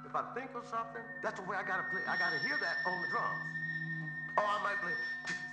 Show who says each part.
Speaker 1: if I think of something, that's the way I gotta play. I gotta hear that on the drums. Or I might play.